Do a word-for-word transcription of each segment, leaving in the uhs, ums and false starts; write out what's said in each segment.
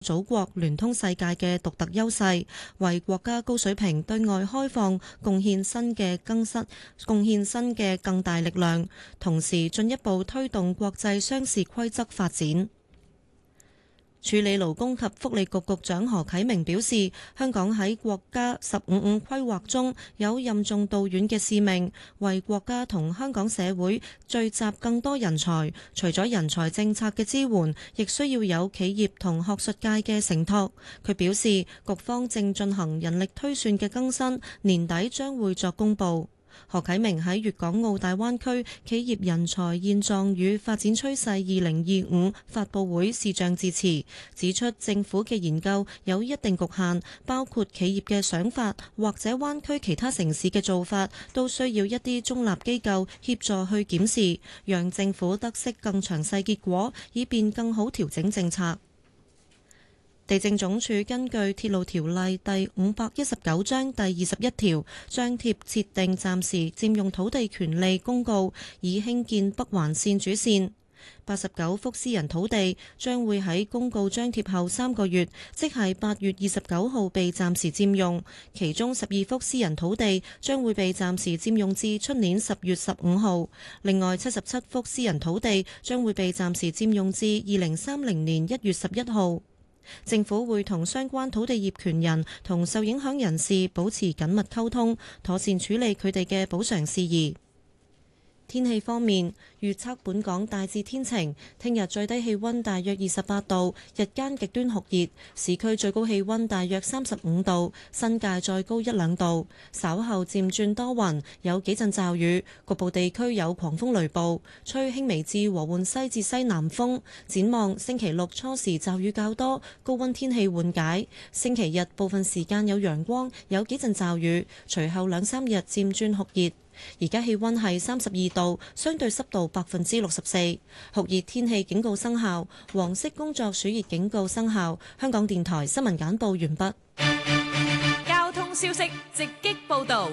祖國聯通世界嘅獨特優勢，為國家高水平對外開放貢獻新嘅更新，貢獻新嘅更大力量，同時進一步推動國際商事規則發展。處理勞工及福利局局長何啟明表示，香港喺國家十五五規劃中有任重道遠嘅使命，為國家同香港社會聚集更多人才。除咗人才政策嘅支援，亦需要有企業同學術界嘅承托。佢表示，局方正進行人力推算嘅更新，年底將會作公佈。何啟明喺粵港澳大灣區企業人才現狀與發展趨勢二零二五發佈會視像致辭，指出政府嘅研究有一定局限，包括企業嘅想法或者灣區其他城市嘅做法，都需要一啲中立機構協助去檢視，讓政府得悉更詳細結果，以便更好調整政策。地政總署根據《鐵路條例》第五百一十九章第二十一條，張貼設定暫時佔用土地權利公告，以興建北環線主線。八十九幅私人土地將會喺公告張貼後三個月，即係八月二十九號被暫時佔用，其中十二幅私人土地將會被暫時佔用至出年十月十五號，另外七十七幅私人土地將會被暫時佔用至二零三零年一月十一號。政府會同相關土地業權人同受影響人士保持緊密溝通，妥善處理佢哋嘅補償事宜。天氣方面，預測本港大致天晴，聽日最低氣溫大約二十八度，日間極端酷熱，市區最高氣溫大約三十五度，新界再高一兩度。稍後漸轉多雲，有幾陣驟雨，局部地區有狂風雷暴，吹輕微至和緩西至西南風。展望星期六初時驟雨較多，高溫天氣緩解。星期日部分時間有陽光，有幾陣驟雨，隨後兩三日漸轉酷熱。而家氣溫係三十二度，相對濕度百分之六十四，酷熱天氣警告生效，黃色工作暑熱警告生效。香港電台新聞簡報完畢。 交通消息直擊報道。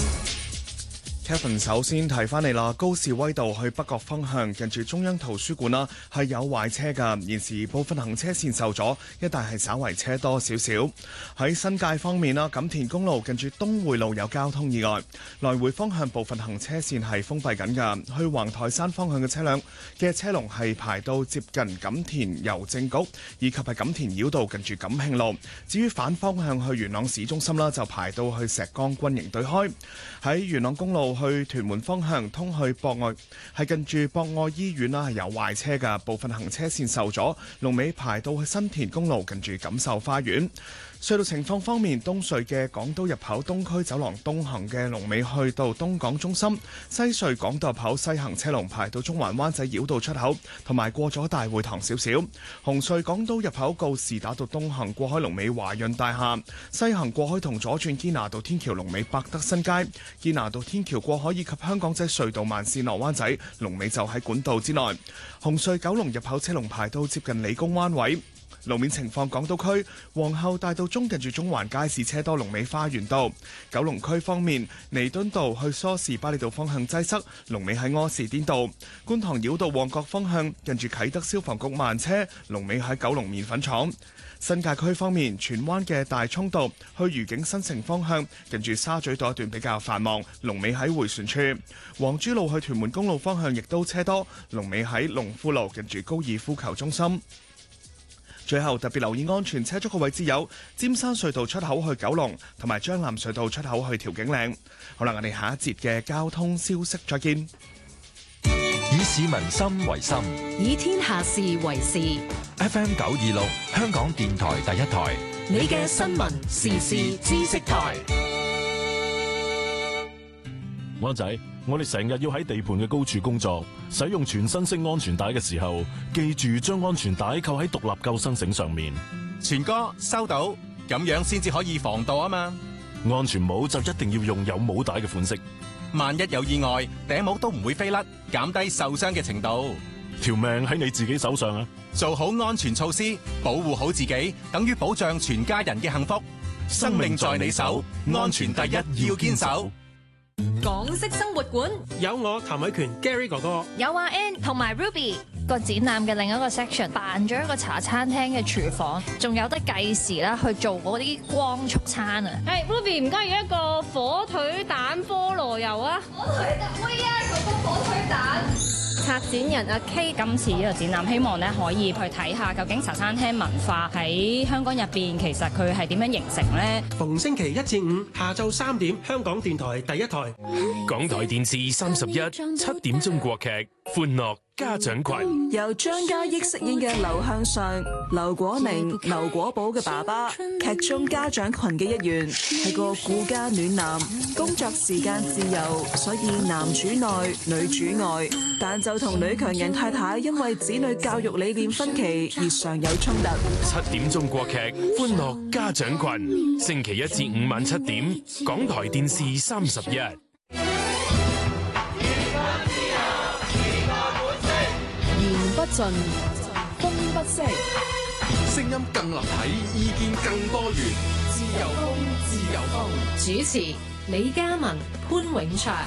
Kevin 首先提翻你啦，高士威道去北角方向近住中央圖書館啦，係有壞車㗎，現時部分行車線受阻，一帶係稍為車多少少。喺新界方面啦，錦田公路近住東匯路有交通意外，來回方向部分行車線係封閉緊㗎，去橫台山方向嘅車輛嘅車龍係排到接近錦田郵政局，以及係錦田繞道近住錦慶路。至於反方向去元朗市中心啦，就排到去石崗軍營對開。喺元朗公路去屯門方向通去博愛，係近住博愛醫院啦，係有壞車嘅，部分行車線受阻，龍尾排到去新田公路近住錦繡花園。隧道情況方面，東隧嘅港島入口東區走廊東行嘅龍尾去到東港中心，西隧港島入口西行車龍排到中環灣仔繞道出口，同埋過咗大會堂少少。紅隧港島入口告士打道東行過海龍尾華潤大廈，西行過海同左轉堅拿道天橋龍尾百德新街，堅拿道天橋過海以及香港仔隧道慢線落灣仔龍尾就喺管道之內。紅隧九龍入口車龍排到接近理工灣位。路面情況，港島區皇后大道中近住中環街市車多，龍尾花園道。九龍區方面，彌敦道去梳士巴利道方向擠塞，龍尾喺柯士甸道。觀塘繞道旺角方向近住啟德消防局慢車，龍尾喺九龍麵粉廠。新界區方面，荃灣嘅大涌道去愉景新城方向近住沙咀道一段比較繁忙，龍尾喺迴旋處。黃珠路去屯門公路方向亦都車多，龍尾喺龍富路近住高爾夫球中心。最後特別留意安全車速嘅位置有尖山隧道出口去九龍，同埋將藍隧道出口去調景嶺。好啦，我哋下一節嘅交通消息再見。 以市民心為心， 以天下事為事。 F M 九二六，香港電台第一台， 你嘅新聞時事知識台。 安仔，我哋成日要喺地盤嘅高處工作，使用全身式安全帶嘅時候，記住將安全帶扣喺獨立救生繩上面。 全哥收到，咁樣先至可以防盜啊嘛。 安全帽就一定要用有帽帶嘅款式， 萬一有意外，頂帽都唔會飛甩，減低受傷嘅程度。 條命喺你自己手上啊！ 做好安全措施，保護好自己，等於保障全家人嘅幸福。生命在你手，安全第一，要堅守。 港式生活館有我譚偉權 Gary 哥哥， 有阿 Ann 同埋 Ruby。 個展覽嘅另一個 section 扮咗一個茶餐廳嘅廚房，仲有得計時啦去做嗰啲光速餐啊！ 係 Ruby 唔該要一個火腿蛋菠蘿油啊！火腿蛋，喂啊，嗰個火腿蛋。策展人阿 K 今次呢個展覽，希望咧可以去睇下究竟茶餐廳文化喺香港入邊其實佢係點樣形成咧？ 逢星期一至五下晝三點，香港電台第一台， 港台電視三十一七點鐘國劇《歡樂家長群》， 由張嘉益飾演嘅劉向上、劉果明、劉果寶嘅爸爸，劇中家長群嘅一員，係個顧家暖男，工作時間自由，所以男主內女主外，但就同女強人太太因為子女教育理念分歧而常有衝突。 七點鐘國劇《歡樂家長群》，星期一至五晚七點，港台電視三十一。 不盡，風不息， 聲音更立體，意見更多元。自由風，自由風。 主持李嘉文、潘永祥。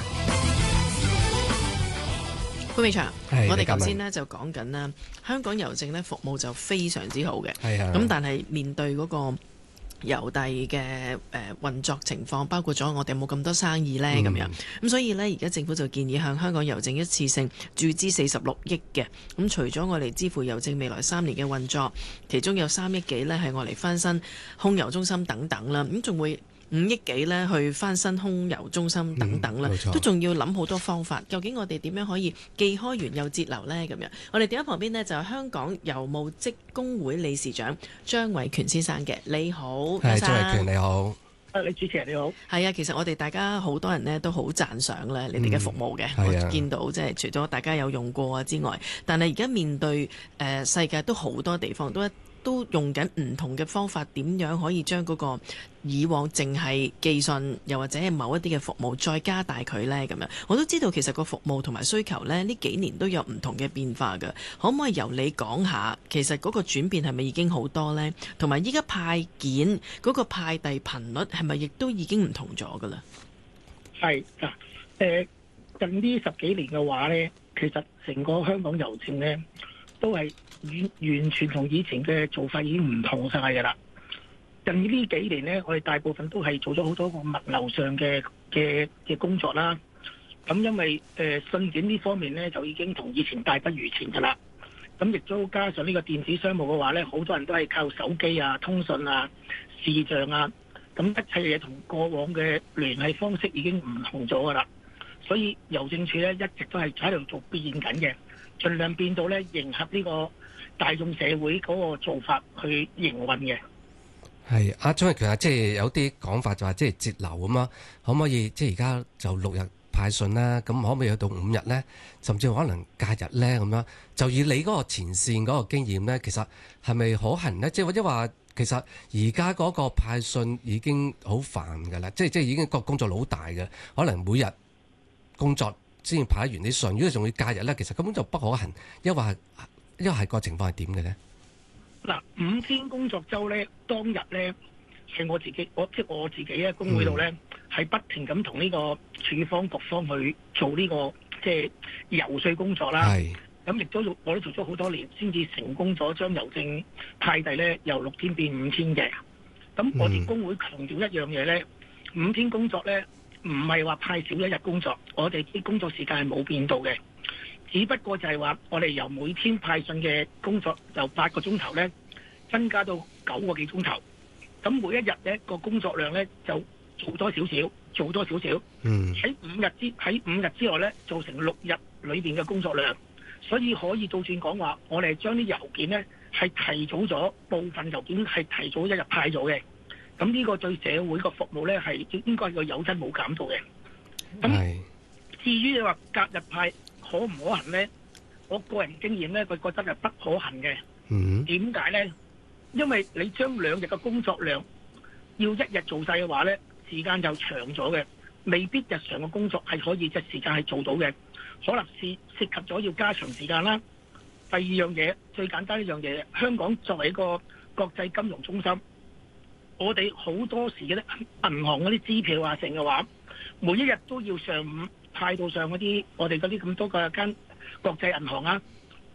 潘永祥，我哋頭先呢就講緊啦，香港郵政呢服務就非常之好嘅，咁但係面對嗰個郵遞嘅誒運作情況，包括咗我哋冇咁多生意呢。咁、嗯、樣，咁所以呢，而家政府就建議向香港郵政一次性注資四十六億嘅，咁除咗我哋支付郵政未來三年嘅運作，其中有三億幾呢係我嚟翻新空郵中心等等啦，咁仲會五億幾呢去翻新空郵中心等等啦，嗯、都仲要諗好多方法。究竟我哋點樣可以既開源又節流呢？咁樣，我哋電話旁邊呢就係香港郵務職工會理事長張偉權先生嘅。你好， 係張偉權你好。 啊，你主持人你好。 係啊，其實我哋大家好多人呢都好讚賞咧你哋嘅服務嘅、嗯。我見到即係除咗大家有用過啊之外，但係而家面對誒、呃、世界都好多地方都一。都用緊唔同嘅方法，點樣可以將嗰個以往淨係寄信，又或者係某一啲嘅服務，再加大佢呢？咁樣我都知道其實個服務同埋需求呢，呢幾年都有唔同嘅變化㗎。可唔可以由你講下，其實嗰個轉變係咪已經好多呢？同埋依家派件嗰個派遞頻率係咪亦都已經唔同咗㗎啦？ 係嗱，誒近呢十幾年嘅話呢，其實成個香港郵政呢都係完完全同以前嘅做法已經唔同晒㗎啦。近呢幾年呢，我哋大部分都係做咗好多個物流上嘅嘅嘅工作啦。咁因為誒、呃、信件呢方面呢，就已經同以前大不如前㗎啦。咁亦都加上呢個電子商務嘅話呢，好多人都係靠手機啊、通訊啊、視像啊，咁一切嘢同過往嘅聯繫方式已經唔同咗㗎啦。所以郵政署呢，一直都係喺度做變緊嘅，盡量變到呢迎合呢個大眾社會嗰個做法去營運嘅。 係阿張偉權啊，即係有啲講法就話即係節流咁啊，可唔可以即係而家就六日派信啦？咁可唔可以去到五日咧？甚至可能假日咧咁樣？就以你嗰個前線嗰個經驗咧，其實係咪可行咧？即係或者話其實而家嗰個派信已經好煩㗎啦，即係即係已經個工作好大嘅，可能每日工作先派完啲信，如果仲要假日咧，其實根本就不可行。因為因為係個情況係點嘅咧？ 嗱，五天工作週咧，當日咧係我自己，我即係我自己喺工會度咧，係、嗯、不停咁同呢個處方局方去做呢、這個即係遊說工作啦。係，咁亦都我都做咗好多年，先至成功咗將郵政派遞咧由六天變五天嘅。咁我哋工會強調一樣嘢咧，五天工作咧唔係話派少一日工作，我哋啲工作時間係冇變到嘅。只不過就係話，我哋由每天派信嘅工作由八個鐘頭咧，增加到九個幾鐘頭。咁每一日咧個工作量咧就做多少少，做多少少。嗯。喺五日之喺五日之內咧，造成六日裏邊嘅工作量。所以可以倒轉講話，我哋將啲郵件咧係提早咗，部分郵件係提早一日派咗嘅。咁呢個對社會個服務咧係應該係個有增冇減到嘅。咁至於你話隔日派，可唔可行呢？我個人經驗呢，佢覺得係不可行嘅。點解呢？因為你將兩日嘅工作量要一日做晒嘅話呢，時間就長咗嘅，未必日常嘅工作係可以即時間係做到嘅，可能是涉及咗要加長時間啦。第二樣嘢，最簡單一樣嘢，香港作為一個國際金融中心，我哋好多時嘅銀行嗰啲支票啊成嘅話，每一日都要上午派到上嗰啲我哋嗰啲咁多個間國際銀行啊，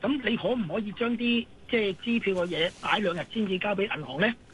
咁你可唔可以將啲即係支票嘅嘢擺兩日先至交俾銀行咧？